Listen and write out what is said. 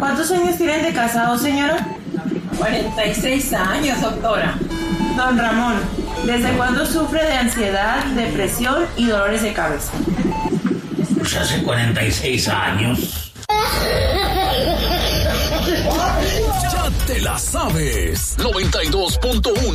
¿Cuántos años tienen de casado, señora? 46 años, doctora. Don Ramón, ¿desde cuándo sufre de ansiedad, depresión y dolores de cabeza? Pues hace 46 años. Ya te la sabes. 92.1